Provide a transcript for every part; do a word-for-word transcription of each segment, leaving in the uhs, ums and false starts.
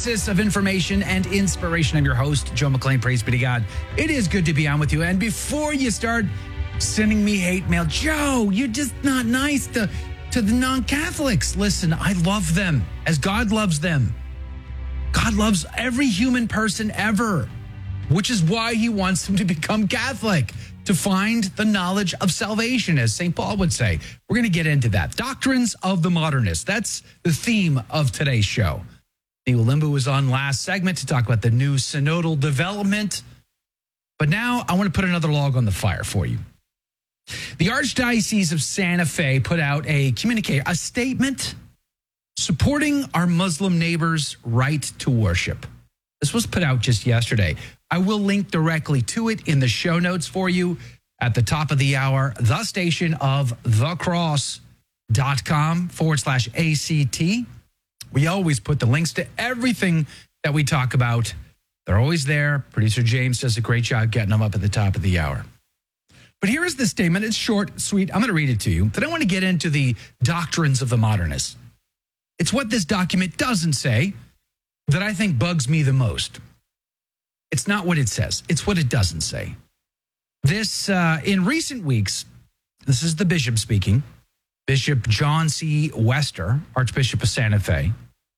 oasis of information and inspiration. I'm your host, Joe McClain. Praise be to God. It is good to be on with you. And before you start sending me hate mail, Joe, you're just not nice to, to the non-Catholics. Listen, I love them as God loves them. God loves every human person ever, which is why he wants them to become Catholic, to find the knowledge of salvation, as Saint Paul would say. We're going to get into that. Doctrines of the Modernist. That's the theme of today's show. Neil Limbu was on last segment to talk about the new synodal development. But now I want to put another log on the fire for you. The Archdiocese of Santa Fe put out a communique, a statement supporting our Muslim neighbors' right to worship. This was put out just yesterday. I will link directly to it in the show notes for you at the top of the hour, the station of thecross.com forward slash ACT. We always put the links to everything that we talk about. They're always there. Producer James does a great job getting them up at the top of the hour. But here is the statement. It's short, sweet. I'm going to read it to you. Then I want to get into the doctrines of the modernists. It's what this document doesn't say that I think bugs me the most. It's not what it says. It's what it doesn't say. This, uh, in recent weeks, this is the bishop speaking, Bishop John C. Wester, Archbishop of Santa Fe.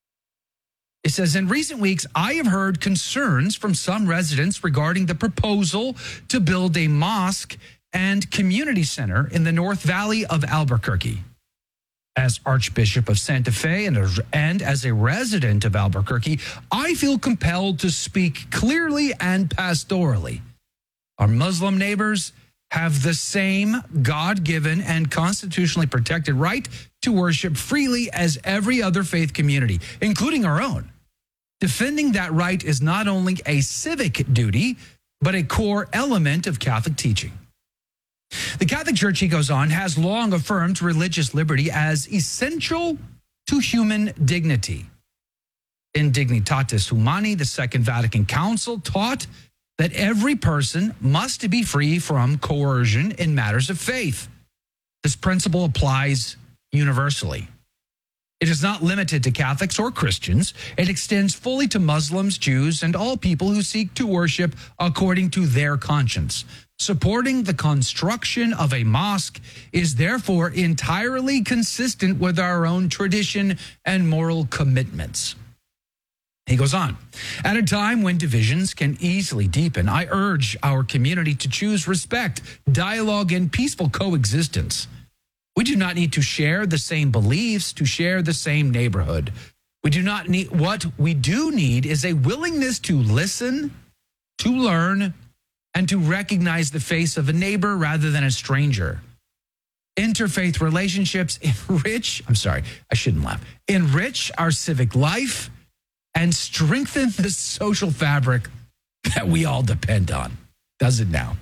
It says, in recent weeks, I have heard concerns from some residents regarding the proposal to build a mosque and community center in the North Valley of Albuquerque. As Archbishop of Santa Fe and, and as a resident of Albuquerque, I feel compelled to speak clearly and pastorally. Our Muslim neighbors have the same God-given and constitutionally protected right to worship freely as every other faith community, including our own. Defending that right is not only a civic duty, but a core element of Catholic teaching. The Catholic Church, he goes on, has long affirmed religious liberty as essential to human dignity. In Dignitatis Humani, the Second Vatican Council taught that every person must be free from coercion in matters of faith. This principle applies universally. It is not limited to Catholics or Christians. It extends fully to Muslims, Jews, and all people who seek to worship according to their conscience. Supporting the construction of a mosque is therefore entirely consistent with our own tradition and moral commitments. He goes on, at a time when divisions can easily deepen, I urge our community to choose respect, dialogue, and peaceful coexistence. We do not need to share the same beliefs to share the same neighborhood. We do not need, what we do need is a willingness to listen, to learn, and to recognize the face of a neighbor rather than a stranger. Interfaith relationships enrich, I'm sorry, I shouldn't laugh, enrich our civic life and strengthen the social fabric that we all depend on. Does it now?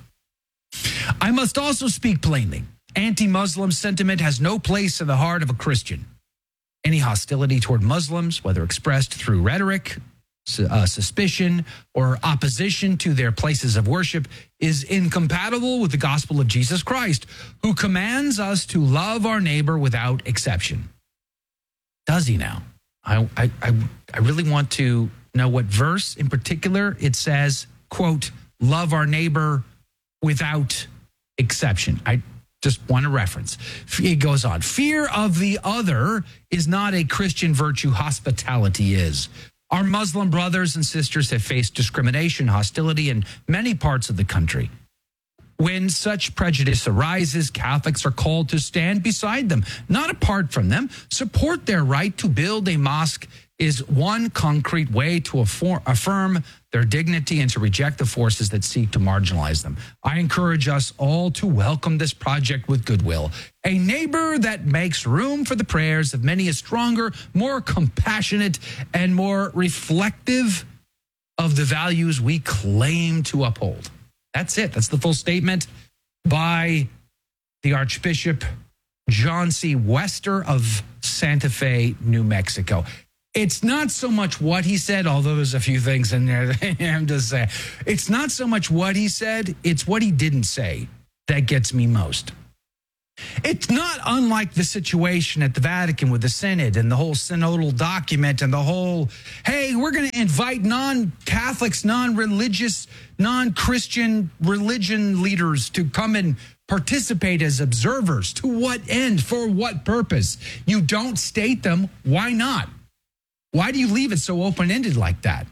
I must also speak plainly. Anti-Muslim sentiment has no place in the heart of a Christian. Any hostility toward Muslims, whether expressed through rhetoric, Uh, suspicion, or opposition to their places of worship is incompatible with the gospel of Jesus Christ, who commands us to love our neighbor without exception. Does he now? I, I, I, I really want to know what verse in particular it says, quote, love our neighbor without exception. I just want a reference. It goes on. Fear of the other is not a Christian virtue. Hospitality is. Our Muslim brothers and sisters have faced discrimination, hostility in many parts of the country. When such prejudice arises, Catholics are called to stand beside them, not apart from them. Support their right to build a mosque is one concrete way to affirm their dignity and to reject the forces that seek to marginalize them. I encourage us all to welcome this project with goodwill. A neighbor that makes room for the prayers of many is stronger, more compassionate, and more reflective of the values we claim to uphold. That's it. That's the full statement by the Archbishop John C. Wester of Santa Fe, New Mexico. It's not so much what he said, although there's a few things in there that I'm just saying. It's not so much what he said, it's what he didn't say that gets me most. It's not unlike the situation at the Vatican with the Synod and the whole synodal document and the whole, hey, we're going to invite non-Catholics, non-religious, non-Christian religion leaders to come and participate as observers. To what end? For what purpose? You don't state them. Why not? Why do you leave it so open-ended like that?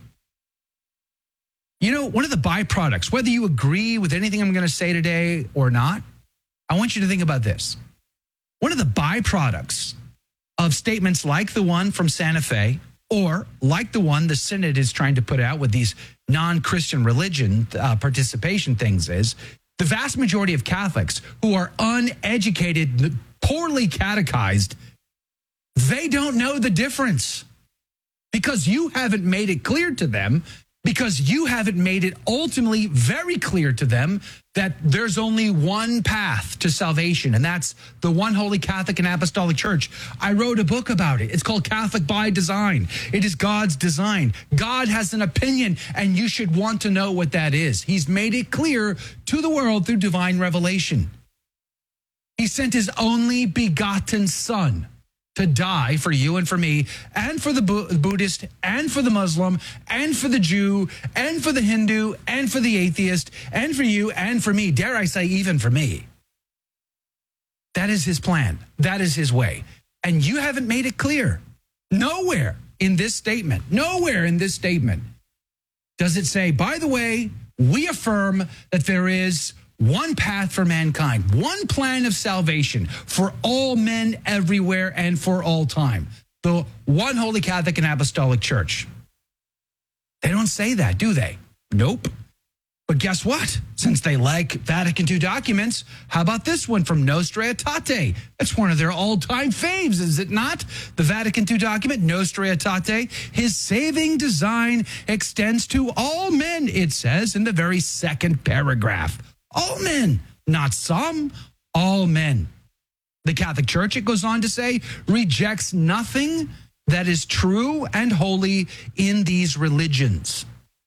You know, one of the byproducts, whether you agree with anything I'm going to say today or not, I want you to think about this. One of the byproducts of statements like the one from Santa Fe, or like the one the Synod is trying to put out with these non-Christian religion uh, participation things, is the vast majority of Catholics who are uneducated, poorly catechized, they don't know the difference because you haven't made it clear to them, because you haven't made it ultimately very clear to them that there's only one path to salvation, and that's the one holy Catholic and Apostolic Church. I wrote a book about it. It's called Catholic by Design. It is God's design. God has an opinion, and you should want to know what that is. He's made it clear to the world through divine revelation. He sent his only begotten Son to die for you and for me, and for the Buddhist, and for the Muslim, and for the Jew, and for the Hindu, and for the atheist, and for you, and for me. Dare I say, even for me. That is his plan. That is his way. And you haven't made it clear. Nowhere in this statement, nowhere in this statement does it say, by the way, we affirm that there is one path for mankind, one plan of salvation for all men everywhere and for all time. The one holy Catholic and Apostolic Church. They don't say that, do they? Nope. But guess what? Since they like Vatican Two documents, how about this one from Nostra Aetate? That's one of their all-time faves, is it not? The Vatican Two document, Nostra Aetate, his saving design extends to all men, it says in the very second paragraph. All men, not some, all men. The Catholic Church, it goes on to say, rejects nothing that is true and holy in these religions.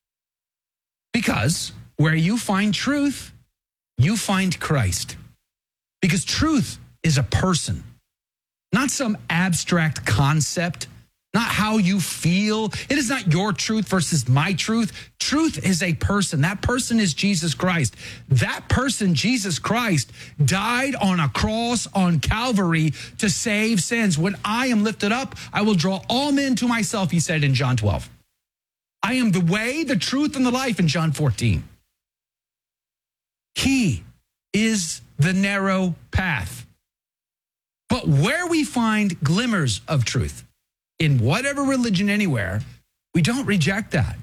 Because where you find truth, you find Christ. Because truth is a person, not some abstract concept, not how you feel. It is not your truth versus my truth. Truth is a person. That person is Jesus Christ. That person, Jesus Christ, died on a cross on Calvary to save sins. When I am lifted up, I will draw all men to myself, he said in John twelve. I am the way, the truth, and the life in John fourteen. He is the narrow path. But where we find glimmers of truth, in whatever religion anywhere, we don't reject that.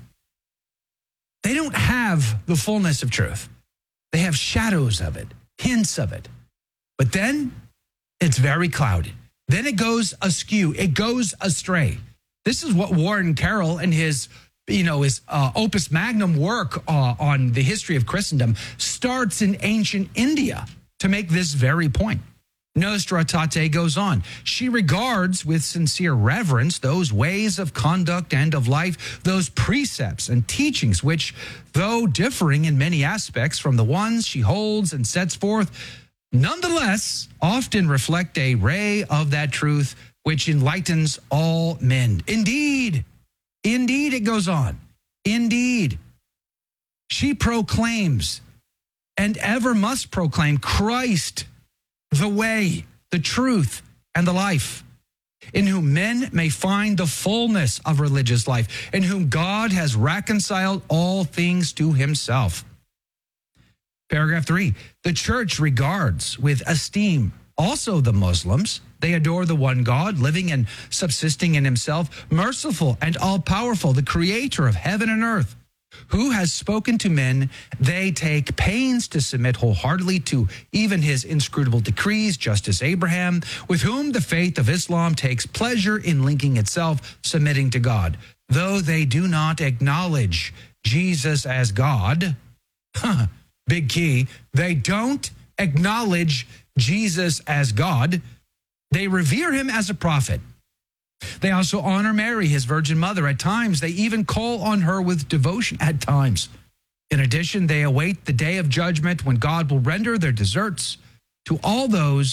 They don't have the fullness of truth. They have shadows of it, hints of it. But then it's very clouded. Then it goes askew. It goes astray. This is what Warren Carroll and his, you know, his uh, opus magnum work uh, on the history of Christendom starts in ancient India to make this very point. Nostra Aetate goes on. She regards with sincere reverence those ways of conduct and of life, those precepts and teachings which, though differing in many aspects from the ones she holds and sets forth, nonetheless often reflect a ray of that truth which enlightens all men. Indeed, indeed, it goes on. Indeed, she proclaims and ever must proclaim Christ, the way, the truth, and the life, in whom men may find the fullness of religious life, in whom God has reconciled all things to himself. Paragraph three, the church regards with esteem also the Muslims. They adore the one God, living and subsisting in himself, merciful and all-powerful, the creator of heaven and earth, who has spoken to men. They take pains to submit wholeheartedly to even his inscrutable decrees, just as Abraham, with whom the faith of Islam takes pleasure in linking itself, submitting to God. Though they do not acknowledge Jesus as God, huh, big key, they don't acknowledge Jesus as God. They revere him as a prophet. They also honor Mary, his virgin mother. At times, they even call on her with devotion at times. In addition, they await the day of judgment when God will render their deserts to all those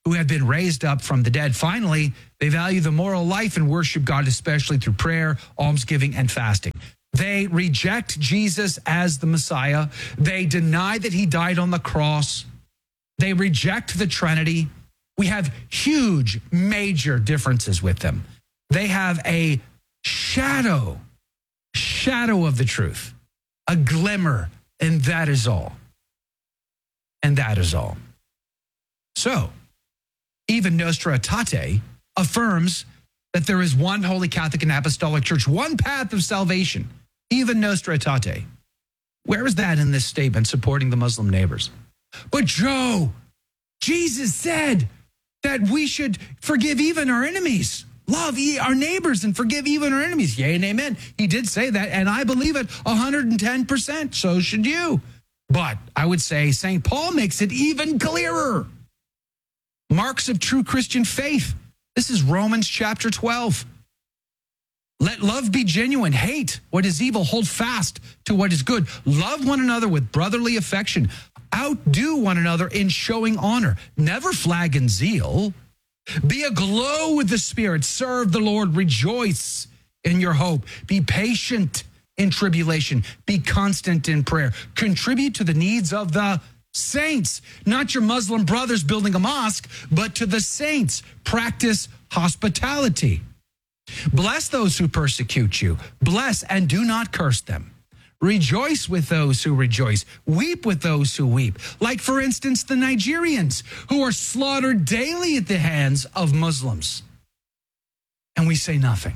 who have been raised up from the dead. Finally, they value the moral life and worship God, especially through prayer, almsgiving, and fasting. They reject Jesus as the Messiah. They deny that he died on the cross. They reject the Trinity. We have huge, major differences with them. They have a shadow, shadow of the truth, a glimmer, and that is all. And that is all. So, even Nostra Aetate affirms that there is one Holy Catholic and Apostolic Church, one path of salvation. Even Nostra Aetate. Where is that in this statement supporting the Muslim neighbors? But Joe, Jesus said that we should forgive even our enemies, love our neighbors and forgive even our enemies. Yea and amen. He did say that, and I believe it one hundred ten percent. So should you. But I would say Saint Paul makes it even clearer. Marks of true Christian faith. This is Romans chapter twelve. Let love be genuine. Hate what is evil. Hold fast to what is good. Love one another with brotherly affection. Outdo one another in showing honor. Never flag in zeal. Be aglow with the Spirit. Serve the Lord. Rejoice in your hope. Be patient in tribulation. Be constant in prayer. Contribute to the needs of the saints. Not your Muslim brothers building a mosque, but to the saints. Practice hospitality. Bless those who persecute you. Bless and do not curse them. Rejoice with those who rejoice. Weep with those who weep. Like, for instance, the Nigerians who are slaughtered daily at the hands of Muslims. And we say nothing.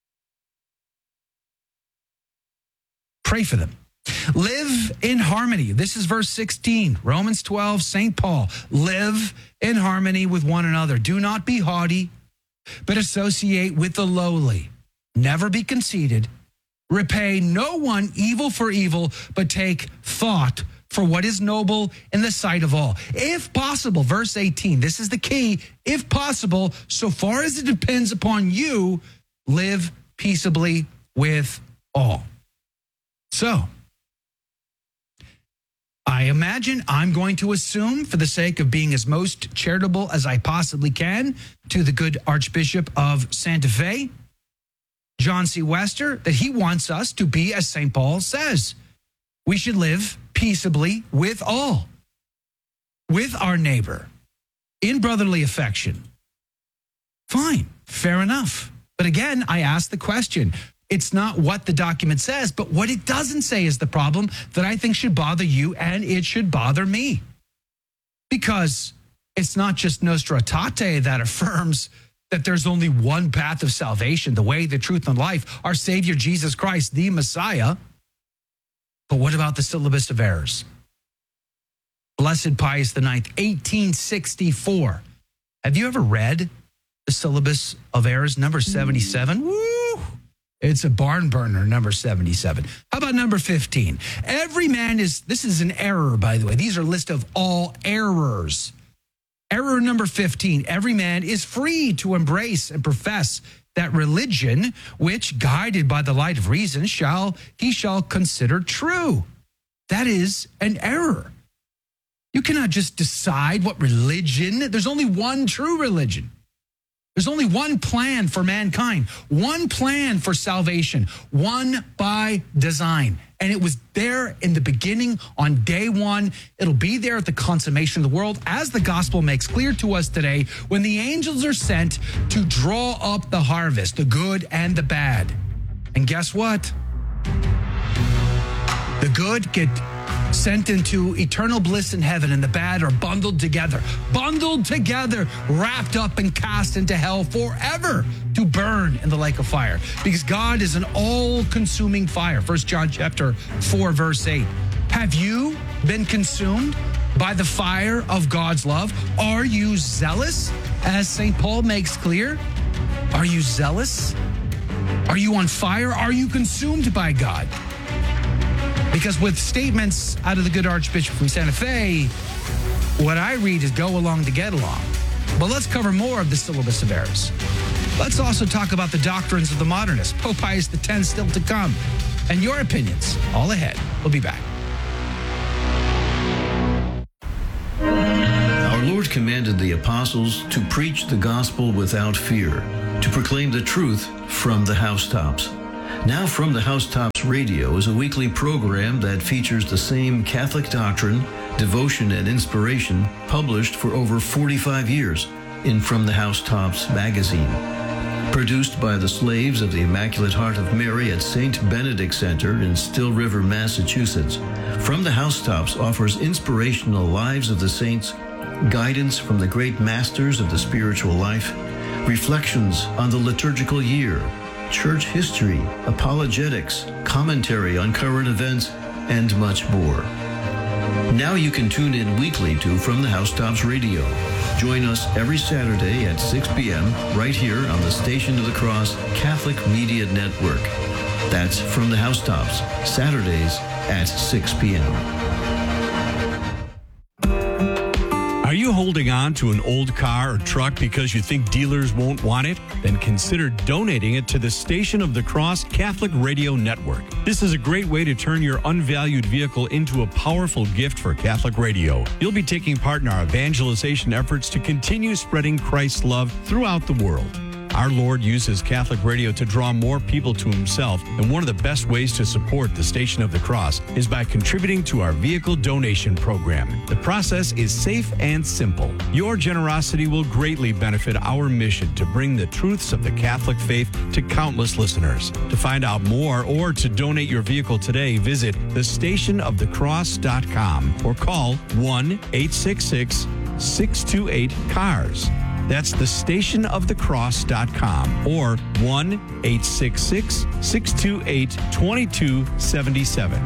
Pray for them. Live in harmony. This is verse sixteen, Romans twelve, Saint Paul. Live in harmony with one another. Do not be haughty, but associate with the lowly. Never be conceited. Repay no one evil for evil, but take thought for what is noble in the sight of all. If possible, verse eighteen, this is the key. If possible, so far as it depends upon you, live peaceably with all. So, I imagine I'm going to assume, for the sake of being as most charitable as I possibly can, to the good Archbishop of Santa Fe, John C. Wester, that he wants us to be, as Saint Paul says, we should live peaceably with all, with our neighbor, in brotherly affection. Fine, fair enough. But again, I ask the question, it's not what the document says, but what it doesn't say is the problem that I think should bother you, and it should bother me. Because it's not just Nostra Aetate that affirms that there's only one path of salvation, the way, the truth, and life, our Savior Jesus Christ, the Messiah. But what about the Syllabus of Errors? Blessed Pius the Ninth, eighteen sixty-four. Have you ever read the Syllabus of Errors, number seventy-seven? Woo! It's a barn burner, number seventy-seven. How about number fifteen? Every man is, this is an error, by the way. These are a list of all errors. Error number fifteen, every man is free to embrace and profess that religion, which, guided by the light of reason, shall he shall consider true. That is an error. You cannot just decide what religion, there's only one true religion. There's only one plan for mankind, one plan for salvation, one by design. And it was there in the beginning on day one. It'll be there at the consummation of the world, as the gospel makes clear to us today, when the angels are sent to draw up the harvest, the good and the bad. And guess what? The good get sent into eternal bliss in heaven, and the bad are bundled together, bundled together, wrapped up and cast into hell forever to burn in the lake of fire. Because God is an all-consuming fire. First John chapter four, verse eight. Have you been consumed by the fire of God's love? Are you zealous, as Saint Paul makes clear? Are you zealous? Are you on fire? Are you consumed by God? Because with statements out of the good Archbishop from Santa Fe, what I read is go along to get along. But let's cover more of the Syllabus of Errors. Let's also talk about the doctrines of the modernists, Pope Pius the Tenth still to come, and your opinions all ahead. We'll be back. Our Lord Christ commanded the apostles to preach the gospel without fear, to proclaim the truth from the housetops. Now From the Housetops Radio is a weekly program that features the same Catholic doctrine, devotion, and inspiration published for over forty-five years in From the Housetops magazine. Produced by the Slaves of the Immaculate Heart of Mary at Saint Benedict Center in Still River, Massachusetts, From the Housetops offers inspirational lives of the saints, guidance from the great masters of the spiritual life, reflections on the liturgical year, church history, apologetics, commentary on current events, and much more. Now you can tune in weekly to From the Housetops Radio. Join us every Saturday at six p.m. right here on the Station of the Cross Catholic Media Network. That's From the Housetops, Saturdays at six p.m. Are you holding on to an old car or truck because you think dealers won't want it? Then consider donating it to the Station of the Cross Catholic Radio Network. This is a great way to turn your unvalued vehicle into a powerful gift for Catholic radio. You'll be taking part in our evangelization efforts to continue spreading Christ's love throughout the world. Our Lord uses Catholic radio to draw more people to himself, and one of the best ways to support the Station of the Cross is by contributing to our vehicle donation program. The process is safe and simple. Your generosity will greatly benefit our mission to bring the truths of the Catholic faith to countless listeners. To find out more or to donate your vehicle today, visit the station of the cross dot com or call one eight six six, six two eight, C A R S. That's the station of the cross dot com or one eight six six, six two eight, two two seven seven.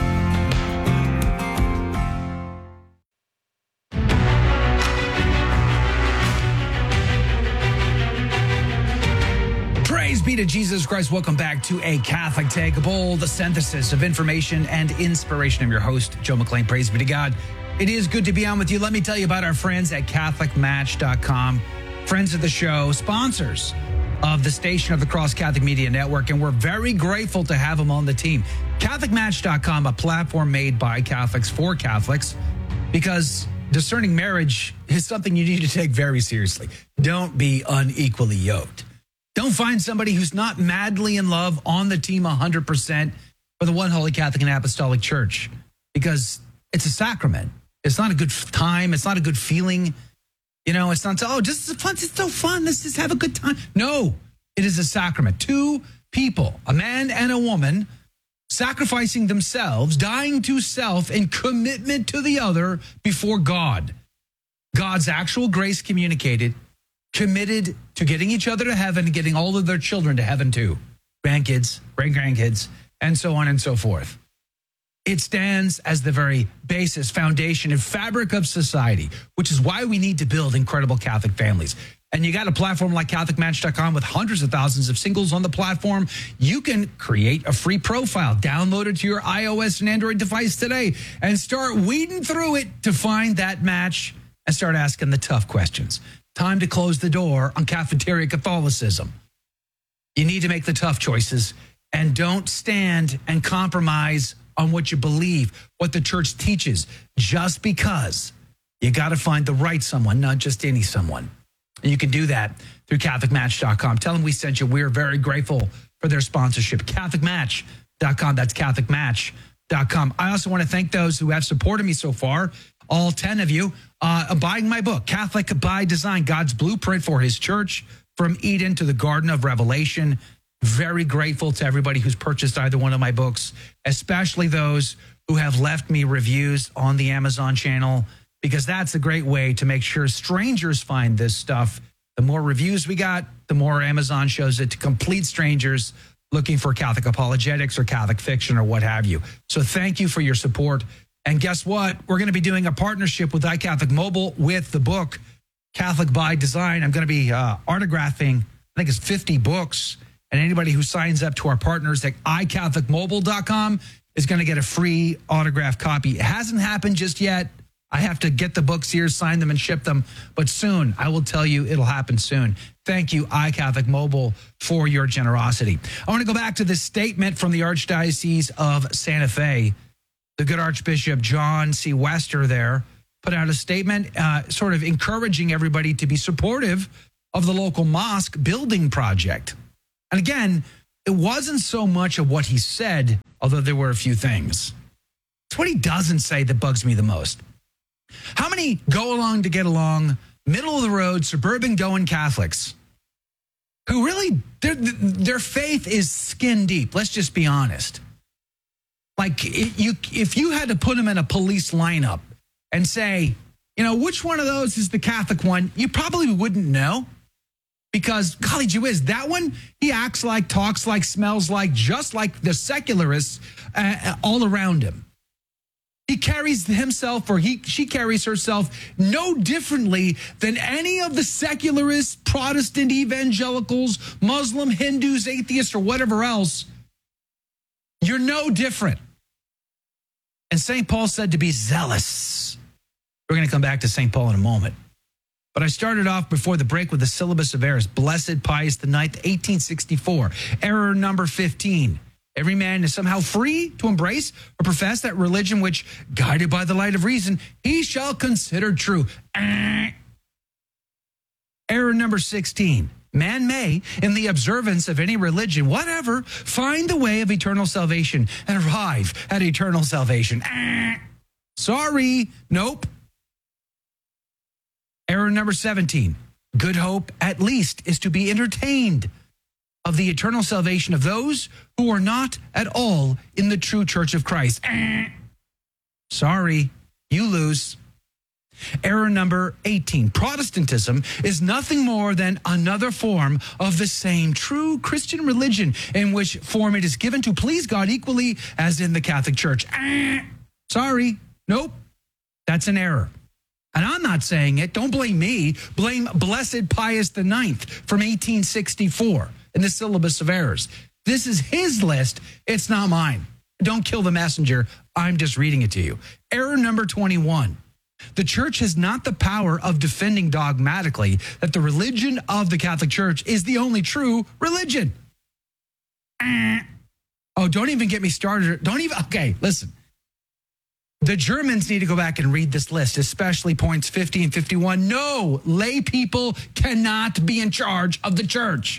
Praise be to Jesus Christ. Welcome back to A Catholic Take, a bold synthesis of information and inspiration. I'm your host, Joe McLean. Praise be to God. It is good to be on with you. Let me tell you about our friends at Catholic Match dot com. Friends of the show, sponsors of the Station of the Cross Catholic Media Network, and we're very grateful to have them on the team. Catholic Match dot com, a platform made by Catholics for Catholics, because discerning marriage is something you need to take very seriously. Don't be unequally yoked. Don't find somebody who's not madly in love on the team one hundred percent for the One Holy Catholic and Apostolic Church, because it's a sacrament. It's not a good time. It's not a good feeling. You know, it's not, oh, just it's fun. It's so fun. Let's just have a good time. No, it is a sacrament. Two people, a man and a woman, sacrificing themselves, dying to self in commitment to the other before God. God's actual grace communicated, committed to getting each other to heaven and getting all of their children to heaven too. Grandkids, great-grandkids, and so on and so forth. It stands as the very basis, foundation, and fabric of society, which is why we need to build incredible Catholic families. And you got a platform like Catholic Match dot com with hundreds of thousands of singles on the platform. You can create a free profile, download it to your iOS and Android device today, and start weeding through it to find that match and start asking the tough questions. Time to close the door on cafeteria Catholicism. You need to make the tough choices, and don't stand and compromise on what you believe, what the church teaches, just because. You got to find the right someone, not just any someone. And you can do that through Catholic Match dot com. Tell them we sent you. We're very grateful for their sponsorship. Catholic Match dot com. That's Catholic Match dot com. I also want to thank those who have supported me so far, all ten of you, uh, buying my book, Catholic by Design, God's Blueprint for His Church, From Eden to the Garden of Revelation. Very grateful to everybody who's purchased either one of my books, especially those who have left me reviews on the Amazon channel, because that's a great way to make sure strangers find this stuff. The more reviews we got, the more Amazon shows it to complete strangers looking for Catholic apologetics or Catholic fiction or what have you. So thank you for your support. And guess what? We're going to be doing a partnership with iCatholic Mobile with the book, Catholic by Design. I'm going to be uh, autographing, I think it's fifty books. And anybody who signs up to our partners at i catholic mobile dot com is going to get a free autographed copy. It hasn't happened just yet. I have to get the books here, sign them, and ship them. But soon, I will tell you, it'll happen soon. Thank you, iCatholic Mobile, for your generosity. I want to go back to this statement from the Archdiocese of Santa Fe. The good Archbishop John C. Wester there put out a statement uh, sort of encouraging everybody to be supportive of the local mosque building project. And again, it wasn't so much of what he said, although there were a few things. It's what he doesn't say that bugs me the most. How many go along to get along, middle of the road, suburban going Catholics who really, their, their faith is skin deep? Let's just be honest. Like, it, you, if you had to put them in a police lineup and say, you know, which one of those is the Catholic one, you probably wouldn't know. Because, golly gee whiz, that one, he acts like, talks like, smells like, just like the secularists uh, all around him. He carries himself, or he she carries herself no differently than any of the secularists, Protestant evangelicals, Muslim, Hindus, atheists, or whatever else. You're no different. And Saint Paul said to be zealous. We're going to come back to Saint Paul in a moment. But I started off before the break with the syllabus of errors. Blessed Pius the Ninth, eighteen sixty-four. Error number fifteen. Every man is somehow free to embrace or profess that religion which, guided by the light of reason, he shall consider true. Ah. Error number sixteen. Man may, in the observance of any religion, whatever, find the way of eternal salvation and arrive at eternal salvation. Ah. Sorry. Nope. Error number seventeen. Good hope, at least, is to be entertained of the eternal salvation of those who are not at all in the true church of Christ. Eh. Sorry, you lose. Error number eighteen. Protestantism is nothing more than another form of the same true Christian religion, in which form it is given to please God equally as in the Catholic Church. Eh. Sorry, nope, that's an error. And I'm not saying it. Don't blame me. Blame Blessed Pius the Ninth from eighteen sixty-four in the syllabus of errors. This is his list. It's not mine. Don't kill the messenger. I'm just reading it to you. Error number twenty-one. The church has not the power of defending dogmatically that the religion of the Catholic Church is the only true religion. Oh, don't even get me started. Don't even. Okay, listen. The Germans need to go back and read this list, especially points fifty and fifty-one. No, lay people cannot be in charge of the church.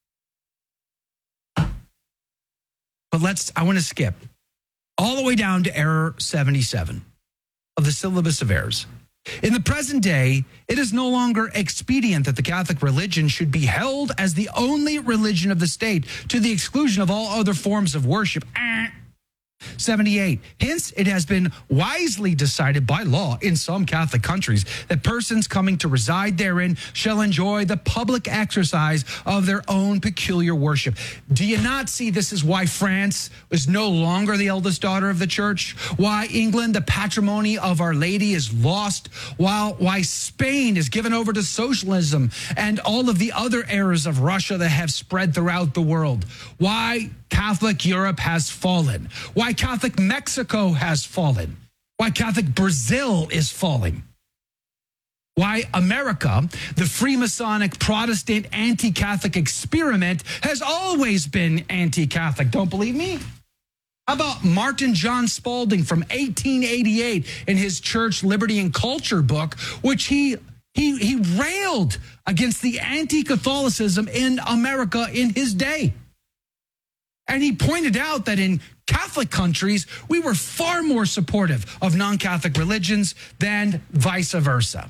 But let's, I want to skip all the way down to error seventy-seven of the syllabus of errors. In the present day, it is no longer expedient that the Catholic religion should be held as the only religion of the state to the exclusion of all other forms of worship. seventy-eight. Hence, it has been wisely decided by law in some Catholic countries that persons coming to reside therein shall enjoy the public exercise of their own peculiar worship. Do you not see this is why France is no longer the eldest daughter of the church? Why England, the patrimony of Our Lady, is lost? While why Spain is given over to socialism and all of the other errors of Russia that have spread throughout the world? Why Catholic Europe has fallen? Why Catholic Mexico has fallen? Why Catholic Brazil is falling? Why America, the Freemasonic Protestant anti-Catholic experiment, has always been anti-Catholic. Don't believe me? How about Martin John Spalding from eighteen eighty-eight in his Church, Liberty, and Culture book, which he he he railed against the anti-Catholicism in America in his day. And he pointed out that in Catholic countries, we were far more supportive of non-Catholic religions than vice versa.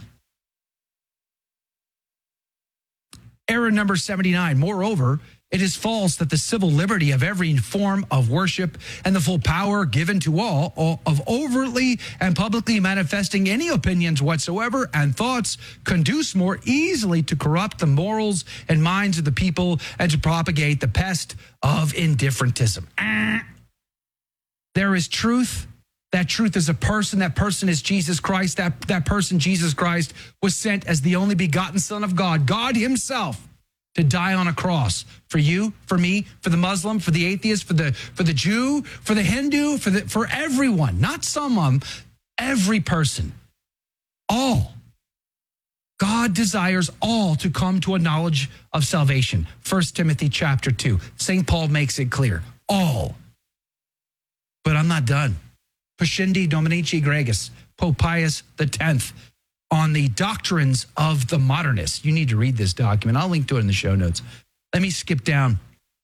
Error number seventy-nine. Moreover, it is false that the civil liberty of every form of worship and the full power given to all of overtly and publicly manifesting any opinions whatsoever and thoughts conduce more easily to corrupt the morals and minds of the people and to propagate the pest of indifferentism. Ah. There is truth. That truth is a person. That person is Jesus Christ. That, that person, Jesus Christ, was sent as the only begotten Son of God, God himself, to die on a cross for you, for me, for the Muslim, for the atheist, for the for the Jew, for the Hindu, for the for everyone, not some of them, every person, all. God desires all to come to a knowledge of salvation. First Timothy chapter two. Saint Paul makes it clear. All. But I'm not done. Pascendi Dominici Gregis, Pope Pius X, on the doctrines of the modernists. You need to read this document. I'll link to it in the show notes. Let me skip down.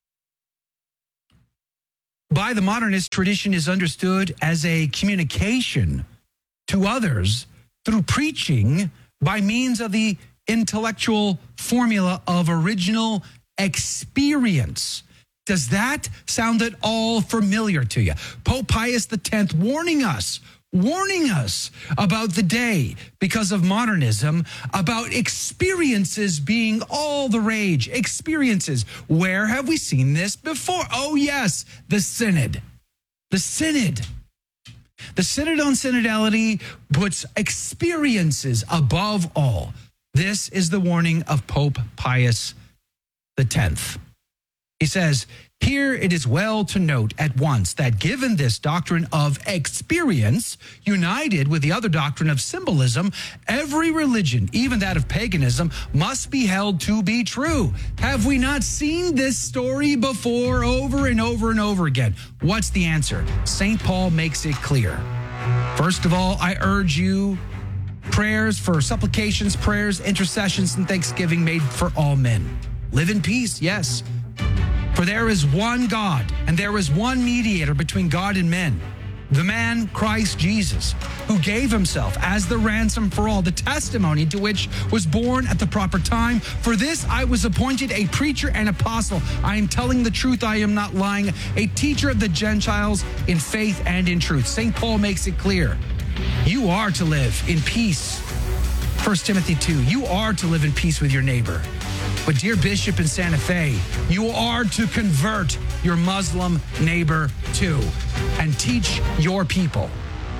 By the modernist, tradition is understood as a communication to others through preaching by means of the intellectual formula of original experience. Does that sound at all familiar to you? Pope Pius X warning us, warning us about the day because of modernism, about experiences being all the rage. Experiences. Where have we seen this before? Oh, yes, the Synod. The Synod. The Synod on Synodality puts experiences above all. This is the warning of Pope Pius X. He says, here it is well to note at once that given this doctrine of experience, united with the other doctrine of symbolism, every religion, even that of paganism, must be held to be true. Have we not seen this story before over and over and over again? What's the answer? Saint Paul makes it clear. First of all, I urge you, prayers for supplications, prayers, intercessions, and thanksgiving made for all men. Live in peace, yes. For there is one God, and there is one mediator between God and men, the man Christ Jesus, who gave himself as the ransom for all, the testimony to which was born at the proper time. For this I was appointed a preacher and apostle. I am telling the truth, I am not lying, a teacher of the Gentiles in faith and in truth. Saint Paul makes it clear. You are to live in peace. First Timothy two, you are to live in peace with your neighbor. But dear Bishop in Santa Fe, you are to convert your Muslim neighbor too and teach your people.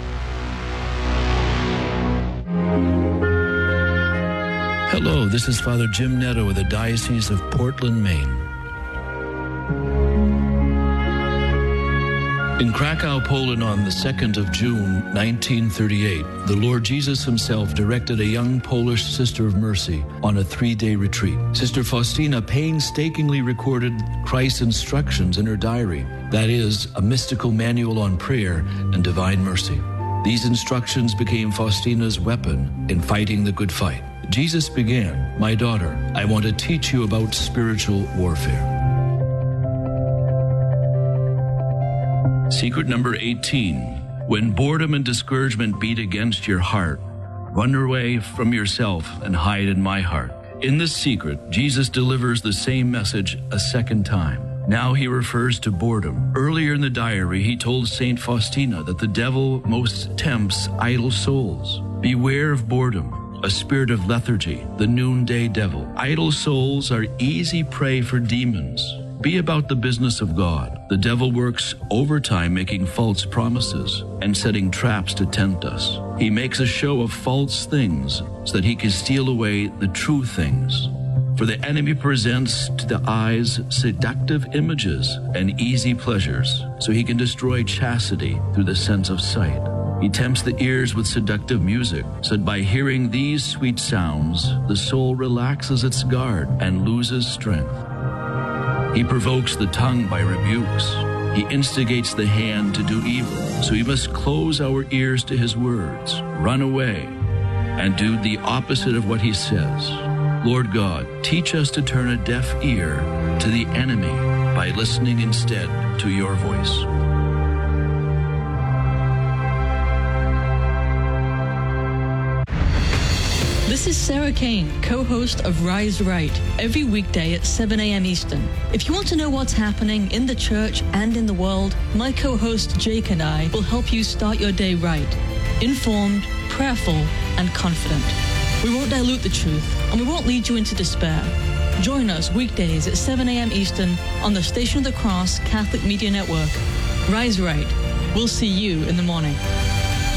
Hello, this is Father Jim Netto with the Diocese of Portland, Maine. In Krakow, Poland, on the second of June, nineteen thirty-eight, the Lord Jesus himself directed a young Polish Sister of Mercy on a three-day retreat. Sister Faustina painstakingly recorded Christ's instructions in her diary, that is, a mystical manual on prayer and divine mercy. These instructions became Faustina's weapon in fighting the good fight. Jesus began, "My daughter, I want to teach you about spiritual warfare." Secret number eighteen. When boredom and discouragement beat against your heart, run away from yourself and hide in my heart. In this secret, Jesus delivers the same message a second time. Now he refers to boredom. Earlier in the diary, he told Saint Faustina that the devil most tempts idle souls. Beware of boredom, a spirit of lethargy, the noonday devil. Idle souls are easy prey for demons. Be about the business of God. The devil works overtime making false promises and setting traps to tempt us. He makes a show of false things so that he can steal away the true things. For the enemy presents to the eyes seductive images and easy pleasures, so he can destroy chastity through the sense of sight. He tempts the ears with seductive music, so that by hearing these sweet sounds, the soul relaxes its guard and loses strength. He provokes the tongue by rebukes. He instigates the hand to do evil. So we must close our ears to his words, run away, and do the opposite of what he says. Lord God, teach us to turn a deaf ear to the enemy by listening instead to your voice. This is Sarah Kane, co-host of Rise Right, every weekday at seven a.m. Eastern. If you want to know what's happening in the church and in the world, my co-host Jake and I will help you start your day right, informed, prayerful, and confident. We won't dilute the truth, and we won't lead you into despair. Join us weekdays at seven a.m. Eastern on the Station of the Cross Catholic Media Network. Rise Right. We'll see you in the morning.